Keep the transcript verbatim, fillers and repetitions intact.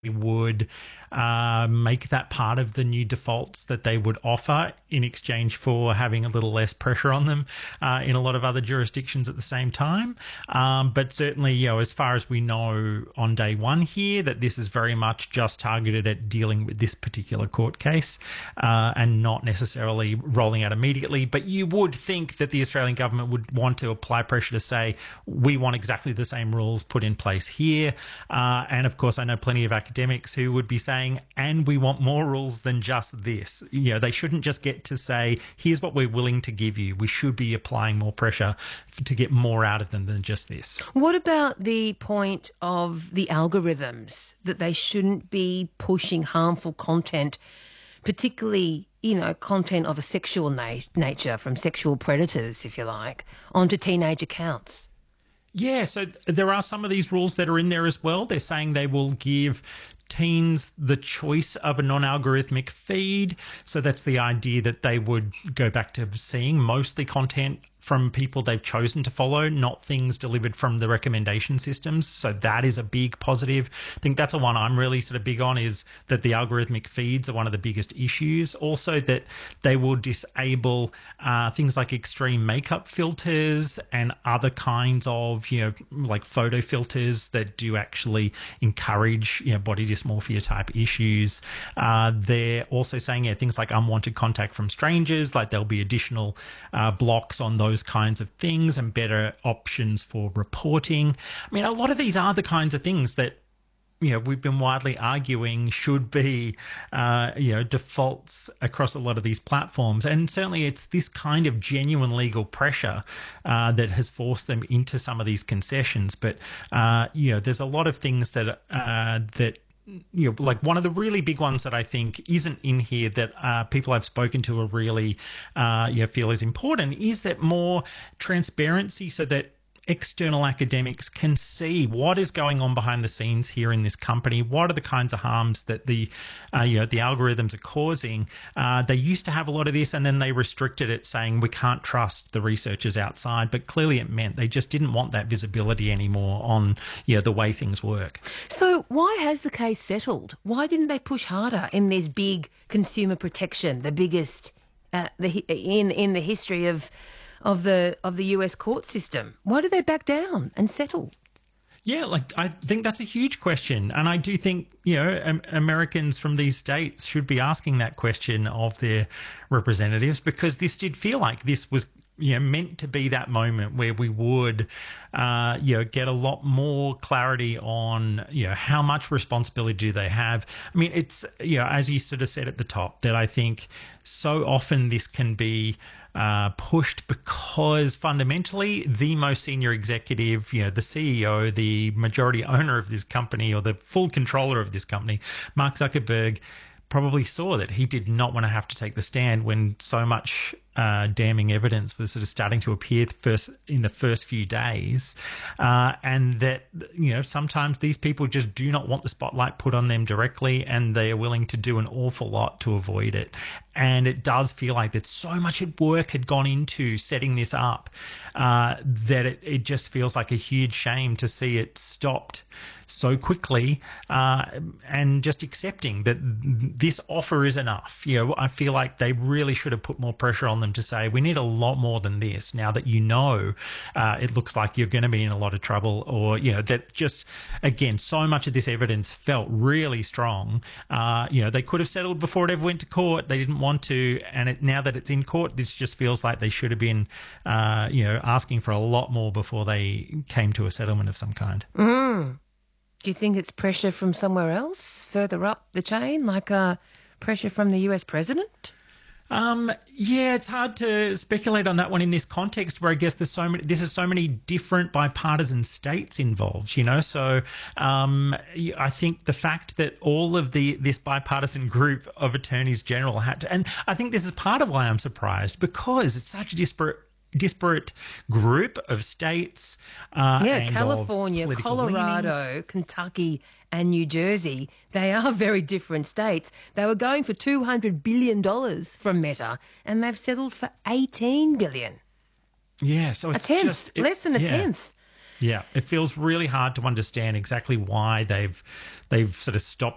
would uh, make that part of the new defaults that they would offer in exchange for having a little less pressure on them uh, in a lot of other jurisdictions at the same time. Um, but certainly, you know, as far as we know on day one here, that this is very much just targeted at dealing with this particular court case uh, and not necessarily rolling out immediately. But you would think that the Australian government would want to apply pressure to say, we want exactly the same rules put in place here. Uh, and of course, I know plenty of academics who would be saying, and we want more rules than just this. You know, they shouldn't just get to say, here's what we're willing to give you. We should be applying more pressure to get more out of them than just this. What about the point of the algorithms, that they shouldn't be pushing harmful content, particularly, you know, content of a sexual na- nature from sexual predators, if you like, onto teenage accounts? Yeah, so there are some of these rules that are in there as well. They're saying they will give teens the choice of a non-algorithmic feed. So that's the idea that they would go back to seeing mostly content from people they've chosen to follow, not things delivered from the recommendation systems. So that is a big positive. I think that's the one I'm really sort of big on, is that the algorithmic feeds are one of the biggest issues. Also that they will disable uh, things like extreme makeup filters and other kinds of, you know, like photo filters that do actually encourage, you know, body dysmorphia type issues. Uh, they're also saying, yeah, things like unwanted contact from strangers, like there'll be additional uh, blocks on those those kinds of things and better options for reporting. I mean, a lot of these are the kinds of things that, you know, we've been widely arguing should be, uh, you know, defaults across a lot of these platforms. And certainly it's this kind of genuine legal pressure uh, that has forced them into some of these concessions. But, uh, you know, there's a lot of things that, uh, that, you know, like one of the really big ones that I think isn't in here that uh, people I've spoken to are really, uh, you know, feel is important is that more transparency so that external academics can see what is going on behind the scenes here in this company. What are the kinds of harms that the, uh, you know, the algorithms are causing? Uh, they used to have a lot of this, and then they restricted it, saying we can't trust the researchers outside. But clearly, it meant they just didn't want that visibility anymore on, you know, the way things work. So, why has the case settled? Why didn't they push harder in this big consumer protection, the biggest uh, the in in the history of? of the of the U S court system? Why did they back down and settle? Yeah, like I think that's a huge question. And I do think, you know, um, Americans from these states should be asking that question of their representatives, because this did feel like this was, you know, meant to be that moment where we would, uh, you know, get a lot more clarity on, you know, how much responsibility do they have. I mean, it's, you know, as you sort of said at the top, that I think so often this can be Uh, pushed because fundamentally the most senior executive, you know, the C E O, the majority owner of this company or the full controller of this company, Mark Zuckerberg, probably saw that he did not want to have to take the stand when so much uh, damning evidence was sort of starting to appear first in the first few days, uh, and that, you know, sometimes these people just do not want the spotlight put on them directly, and they are willing to do an awful lot to avoid it. And it does feel like that so much work had gone into setting this up uh, that it, it just feels like a huge shame to see it stopped so quickly, uh, and just accepting that this offer is enough. You know, I feel like they really should have put more pressure on them to say, we need a lot more than this now that, you know, uh, it looks like you're going to be in a lot of trouble, or, you know, that just, again, so much of this evidence felt really strong. Uh, you know, they could have settled before it ever went to court. They didn't want to. And it, now that it's in court, this just feels like they should have been, uh, you know, asking for a lot more before they came to a settlement of some kind. Mm. Do you think it's pressure from somewhere else, further up the chain, like uh, pressure from the U S president? Um, yeah, it's hard to speculate on that one in this context, where I guess there's so many, this is so many different bipartisan states involved, you know. So um, I think the fact that all of the this bipartisan group of attorneys general had to, and I think this is part of why I'm surprised, because it's such a disparate disparate group of states. Uh, yeah, and California, of Colorado, leanings. Kentucky and New Jersey. They are very different states. They were going for two hundred billion dollars from Meta, and they've settled for eighteen billion dollars. Yeah, so it's a tenth, just... It, less than a yeah. tenth. Yeah, it feels really hard to understand exactly why they've they've sort of stopped